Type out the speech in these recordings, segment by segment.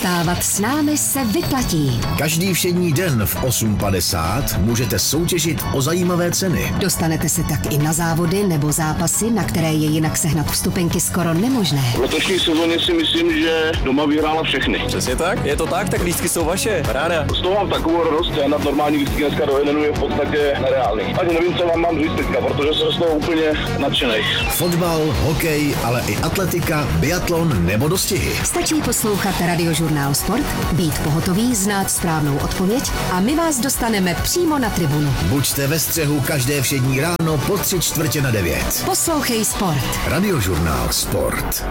Stávat s námi se vyplatí. Každý všední den v 8:50 můžete soutěžit o zajímavé ceny. Dostanete se tak i na závody nebo zápasy, na které je jinak sehnat vstupenky skoro nemožné. V letošní sezóně si myslím, že doma vyhrála všechny. Přesně tak, je to tak lístky jsou vaše, ráda. Z toho mám takovou radost, já na normální lístky dneska do jednu je v podstatě nereálný. Ani nevím, co vám mám říct teďka, protože jsem z toho úplně nadšenej. Fotbal, hokej, ale i atletika, biatlon nebo dostihy. Stačí poslouchat Radiožurnál Sport, být pohotový, znát správnou odpověď a my vás dostaneme přímo na tribunu. Buďte ve střehu každé všední ráno po 8:45. Poslouchej Sport. Radiožurnál Sport.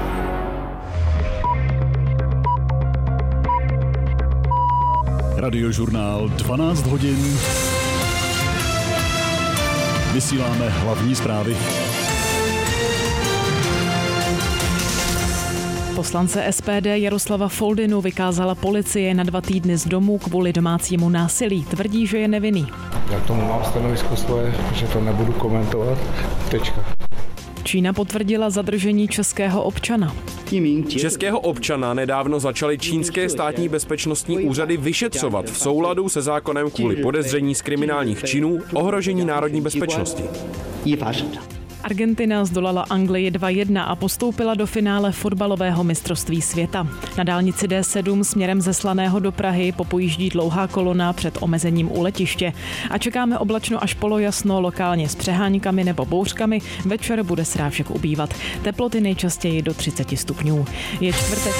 Radiožurnál 12 hodin. Vysíláme hlavní zprávy. Poslance SPD Jaroslava Foldynu vykázala policie na 2 týdny z domu kvůli domácímu násilí. Tvrdí, že je nevinný. Já k tomu mám stanovisko svoje, že to nebudu komentovat. Tečka. Čína potvrdila zadržení českého občana. Českého občana nedávno začaly čínské státní bezpečnostní úřady vyšetřovat v souladu se zákonem kvůli podezření z kriminálních činů, ohrožení národní bezpečnosti. Argentina zdolala Anglii 2-1 a postoupila do finále fotbalového mistrovství světa. Na dálnici D7 směrem ze Slaného do Prahy popojíždí dlouhá kolona před omezením u letiště. A čekáme oblačno až polojasno, lokálně s přeháňkami nebo bouřkami. Večer bude srážek ubývat. Teploty nejčastěji do 30 stupňů. Je čtvrtek.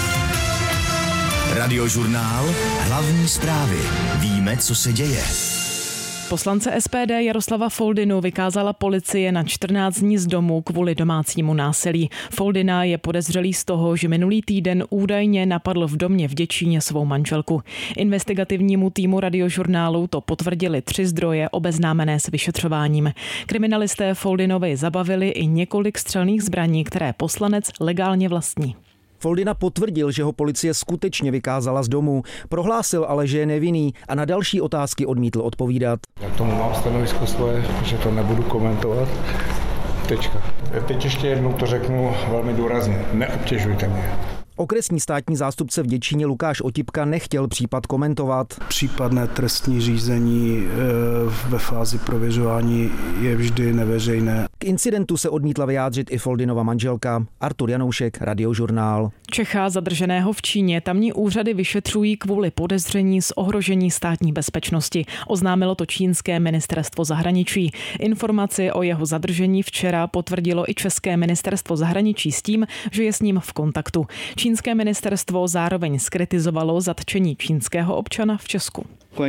Radiožurnál, hlavní zprávy. Víme, co se děje. Poslance SPD Jaroslava Foldynu vykázala policie na 14 dní z domu kvůli domácímu násilí. Foldyna je podezřelý z toho, že minulý týden údajně napadl v domě v Děčíně svou manželku. Investigativnímu týmu Radiožurnálu to potvrdili 3 zdroje obeznámené s vyšetřováním. Kriminalisté Foldynovi zabavili i několik střelných zbraní, které poslanec legálně vlastní. Foldyna potvrdil, že ho policie skutečně vykázala z domu, prohlásil ale, že je nevinný a na další otázky odmítl odpovídat. Já k tomu mám stanovisko svoje, že to nebudu komentovat. Tečka. Teď ještě jednou to řeknu velmi důrazně. Neobtěžujte mě. Okresní státní zástupce v Děčíně Lukáš Otipka nechtěl případ komentovat. Případné trestní řízení ve fázi prověřování je vždy neveřejné. K incidentu se odmítla vyjádřit i Foldynova manželka. Artur Janoušek, Radiožurnál. Čecha zadrženého v Číně tamní úřady vyšetřují kvůli podezření z ohrožení státní bezpečnosti. Oznámilo to čínské ministerstvo zahraničí. Informaci o jeho zadržení včera potvrdilo i české ministerstvo zahraničí s tím, že je s ním v kontaktu. Čínské ministerstvo zároveň zkritizovalo zatčení čínského občana v Česku.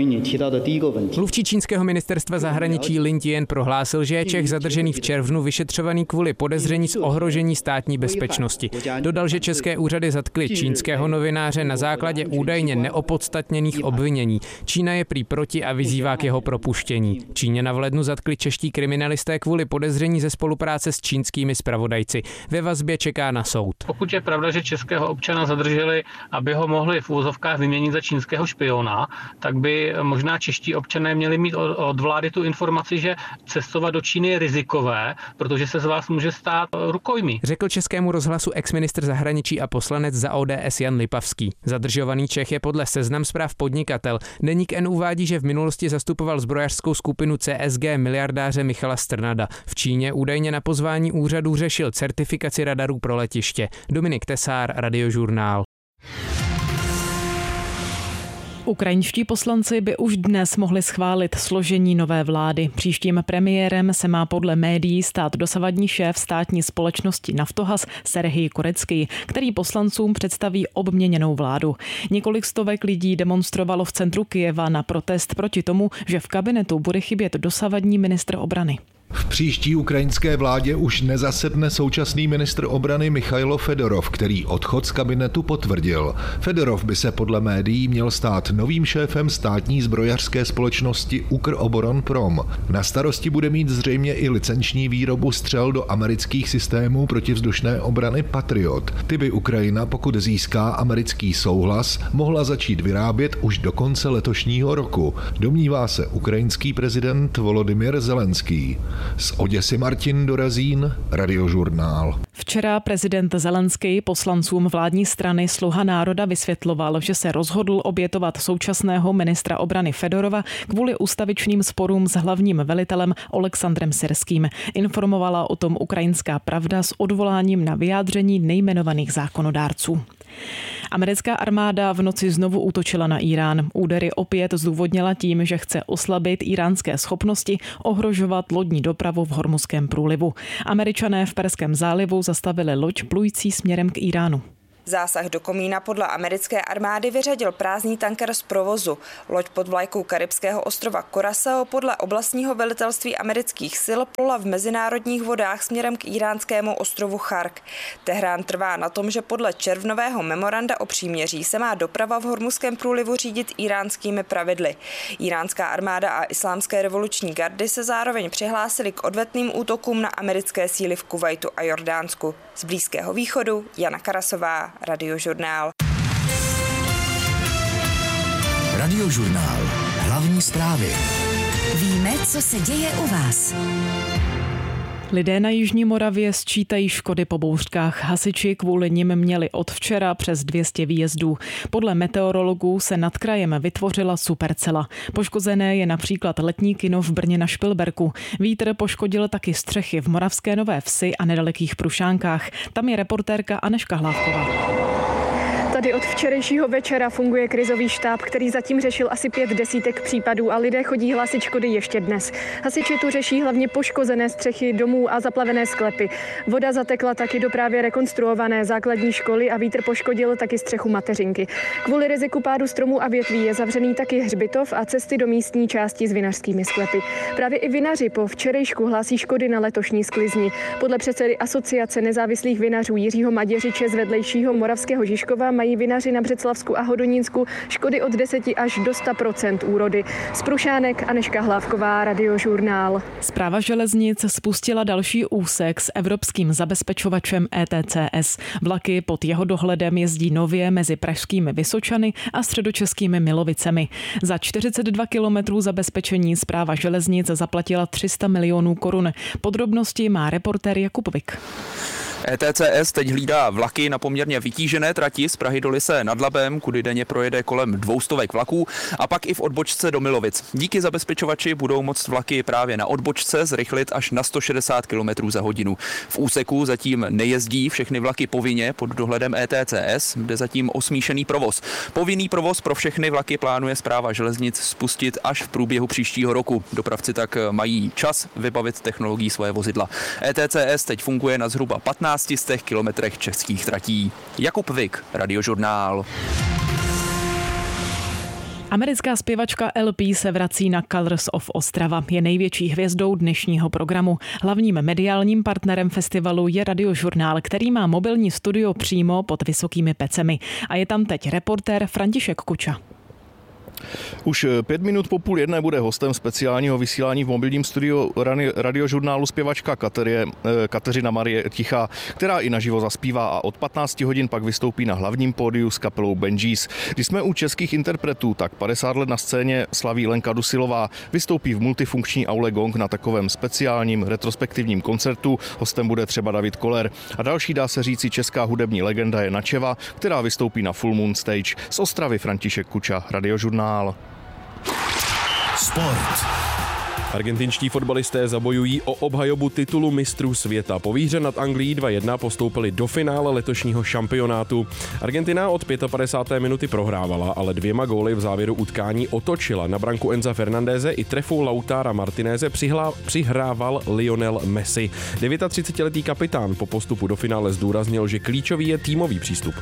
Mluvčí čínského ministerstva zahraničí Lin Jian prohlásil, že je Čech zadržený v červnu vyšetřovaný kvůli podezření z ohrožení státní bezpečnosti. Dodal, že české úřady zatkly čínského novináře na základě údajně neopodstatněných obvinění. Čína je prý proti a vyzývá k jeho propuštění. Číňana v lednu zatkli čeští kriminalisté kvůli podezření ze spolupráce s čínskými zpravodajci. Ve vazbě čeká na soud. Pokud je pravda, že českého občana zadrželi, aby ho mohli v úvozovkách vyměnit za čínského špiona, tak by možná čeští občané měli mít od vlády tu informaci, že cestovat do Číny je rizikové, protože se z vás může stát rukojmí. Řekl Českému rozhlasu exministr zahraničí a poslanec za ODS Jan Lipavský. Zadržovaný Čech je podle Seznam Zpráv podnikatel. Deník N uvádí, že v minulosti zastupoval zbrojařskou skupinu CSG miliardáře Michala Strnada. V Číně údajně na pozvání úřadu řešil certifikaci radarů pro letiště. Dominik Tesár, Radiožurnál. Ukrajinští poslanci by už dnes mohli schválit složení nové vlády. Příštím premiérem se má podle médií stát dosavadní šéf státní společnosti Naftogaz Serhij Korecký, který poslancům představí obměněnou vládu. Několik stovek lidí demonstrovalo v centru Kyjeva na protest proti tomu, že v kabinetu bude chybět dosavadní ministr obrany. V příští ukrajinské vládě už nezasedne současný ministr obrany Michailo Fedorov, který odchod z kabinetu potvrdil. Fedorov by se podle médií měl stát novým šéfem státní zbrojařské společnosti Ukroboronprom. Na starosti bude mít zřejmě i licenční výrobu střel do amerických systémů protivzdušné obrany Patriot. Ty by Ukrajina, pokud získá americký souhlas, mohla začít vyrábět už do konce letošního roku, domnívá se ukrajinský prezident Volodymyr Zelenský. Z Oděsy Martin Dorazín, Radiožurnál. Včera prezident Zelenský poslancům vládní strany Sluha národa vysvětloval, že se rozhodl obětovat současného ministra obrany Fedorova kvůli ustavičným sporům s hlavním velitelem Oleksandrem Syrským. Informovala o tom Ukrajinská pravda s odvoláním na vyjádření nejmenovaných zákonodárců. Americká armáda v noci znovu útočila na Irán. Údery opět zdůvodnila tím, že chce oslabit iránské schopnosti ohrožovat lodní dopravu v Hormuzském průlivu. Američané v Perském zálivu zastavili loď plující směrem k Iránu. Zásah do komína podle americké armády vyřadil prázdný tanker z provozu. Loď pod vlajkou karibského ostrova Curaçao podle oblastního velitelství amerických sil plula v mezinárodních vodách směrem k iránskému ostrovu Chark. Tehrán trvá na tom, že podle červnového memoranda o příměří se má doprava v Hormuzském průlivu řídit iránskými pravidly. Iránská armáda a islámské revoluční gardy se zároveň přihlásily k odvetným útokům na americké síly v Kuvajtu a Jordánsku. Z Blízkého východu Jana Karasová, Radiožurnál. Radiožurnál. Hlavní zprávy. Víme, co se děje u vás. Lidé na jižní Moravě sčítají škody po bouřkách. Hasiči kvůli nim měli od včera přes 200 výjezdů. Podle meteorologů se nad krajem vytvořila supercela. Poškozené je například letní kino v Brně na Špilberku. Vítr poškodil taky střechy v Moravské Nové Vsi a nedalekých Prušánkách. Tam je reportérka Anežka Hlávková. Tady od včerejšího večera funguje krizový štáb, který zatím řešil asi 5 desítek případů a lidé chodí hlásit škody ještě dnes. Hasiči tu řeší hlavně poškozené střechy domů a zaplavené sklepy. Voda zatekla taky do právě rekonstruované základní školy a vítr poškodil taky střechu mateřinky. Kvůli riziku pádu stromů a větví je zavřený taky hřbitov a cesty do místní části s vinařskými sklepy. Právě i vinaři po včerejšku hlásí škody na letošní sklizni. Podle předsedy Asociace nezávislých vinařů Jiřího Maděřiče z vedlejšího Moravského Žižkova mají vinaři na Břeclavsku a Hodonínsku škody od 10 až do 100% úrody. Z Prušánek Anežka Hlávková, Radiožurnál. Správa železnic spustila další úsek s evropským zabezpečovačem ETCS. Vlaky pod jeho dohledem jezdí nově mezi pražskými Vysočany a středočeskými Milovicemi. Za 42 kilometrů zabezpečení správa železnic zaplatila 300 milionů korun. Podrobnosti má reportér Jakub Vik. ETCS teď hlídá vlaky na poměrně vytížené trati z Prahy do Lysé nad Labem, kudy denně projede kolem 200 vlaků, a pak i v odbočce do Milovic. Díky zabezpečovači budou moct vlaky právě na odbočce zrychlit až na 160 km za hodinu. V úseku zatím nejezdí všechny vlaky povinně pod dohledem ETCS, kde zatím osmíšený provoz. Povinný provoz pro všechny vlaky plánuje správa železnic spustit až v průběhu příštího roku. Dopravci tak mají čas vybavit technologií svoje vozidla. ETCS teď funguje na zhruba 15 kilometrech českých tratí. Jakub Vik, Radiožurnál. Americká zpěvačka LP se vrací na Colors of Ostrava. Je největší hvězdou dnešního programu. Hlavním mediálním partnerem festivalu je Radiožurnál, který má mobilní studio přímo pod Vysokými Pecemi. A je tam teď reportér František Kuča. Už 5 minut po 12:30 bude hostem speciálního vysílání v mobilním studiu Radiožurnálu zpěvačka Kateřina Marie Tichá, která i naživo zaspívá, a od 15 hodin pak vystoupí na hlavním pódiu s kapelou Benjis. Když jsme u českých interpretů, tak 50 let na scéně slaví Lenka Dusilová. Vystoupí v multifunkční aule Gong na takovém speciálním retrospektivním koncertu. Hostem bude třeba David Koller. A další, dá se říci, česká hudební legenda je Načeva, která vystoupí na Full Moon Stage. Z Ostravy František Kuča, Radiožurnál. Sport. Argentinští fotbalisté zabojují o obhajobu titulu mistrů světa. Po výhře nad Anglií 2-1 postoupili do finále letošního šampionátu. Argentina od 55. minuty prohrávala, ale 2 góly v závěru utkání otočila. Na branku Enza Fernandéze i trefou Lautara Martinéze přihrával Lionel Messi. 39letý kapitán po postupu do finále zdůraznil, že klíčový je týmový přístup.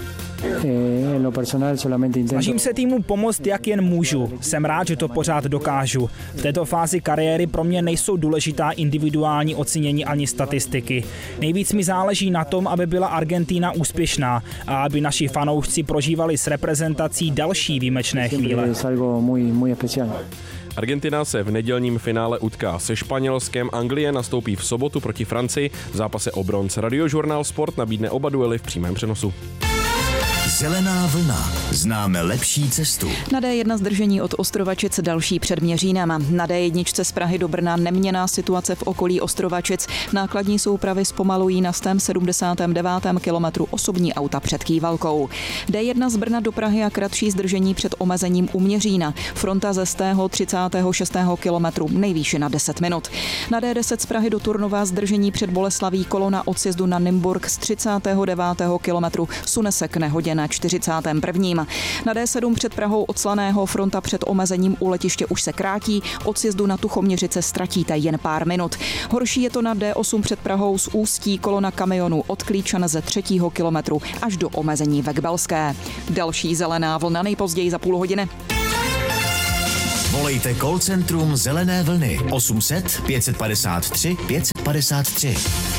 Snažím se týmu pomoct, jak jen můžu. Jsem rád, že to pořád dokážu. V této fázi kariéry pro mě nejsou důležitá individuální ocenění ani statistiky. Nejvíc mi záleží na tom, aby byla Argentina úspěšná a aby naši fanoušci prožívali s reprezentací další výjimečné chvíle. Argentina se v nedělním finále utká se Španělskem, Anglie nastoupí v sobotu proti Francii v zápase o bronz. Radiožurnál Sport nabídne oba duely v přímém přenosu. Zelená vlna. Známe lepší cestu. Na D1 zdržení od Ostrovačic, další před Měřínem. Na D1 z Prahy do Brna neměnná situace v okolí Ostrovačic. Nákladní soupravy zpomalují na 179. kilometru osobní auta před Kývalkou. D1 z Brna do Prahy a kratší zdržení před omezením u Měřína. Fronta ze 136. kilometru nejvýše na 10 minut. Na D10 z Prahy do Turnova zdržení před Boleslaví, kolona od sjezdu na Nymburk z 39. kilometru sune se k nehodě na 41. Na D7 před Prahou od Slaného, fronta před omezením u letiště už se krátí, od sjezdu na Tuchoměřice ztratíte jen pár minut. Horší je to na D8 před Prahou z Ústí, kolona kamionů od Klíčan ze 3. kilometru až do omezení ve Kbelské. Další zelená vlna nejpozději za půl hodiny. Volejte call centrum Zelené vlny 800 553 553.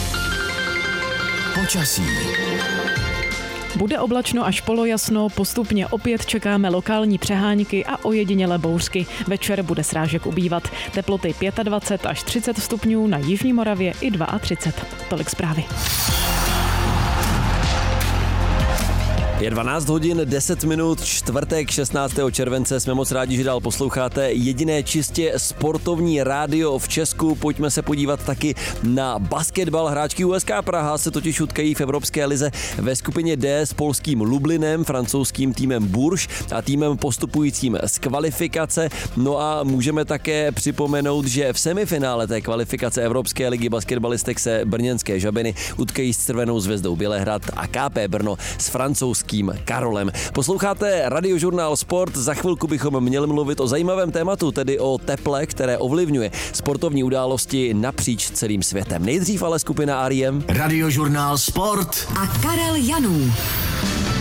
Počasí. Bude oblačno až polojasno, postupně opět čekáme lokální přehánky a ojedinělé bouřky. Večer bude srážek ubývat. Teploty 25 až 30 stupňů, na jižní Moravě i 32. Tolik zprávy. Je 12 hodin 10 minut, čtvrtek 16. července. Jsme moc rádi, že dál posloucháte jediné čistě sportovní rádio v Česku. Pojďme se podívat taky na basketbal. Hráčky USK Praha se totiž utkají v Evropské lize ve skupině D s polským Lublinem, francouzským týmem Bourges a týmem postupujícím z kvalifikace. No a můžeme také připomenout, že v semifinále té kvalifikace Evropské ligy basketbalistek se brněnské Žabiny utkají s Červenou zvězdou Bělehrad a KP Brno s francouzským Karolem. Posloucháte Radiožurnál Sport, za chvilku bychom měli mluvit o zajímavém tématu, tedy o teple, které ovlivňuje sportovní události napříč celým světem. Nejdřív ale skupina R.E.M. Radiožurnál Sport a Karel Janů.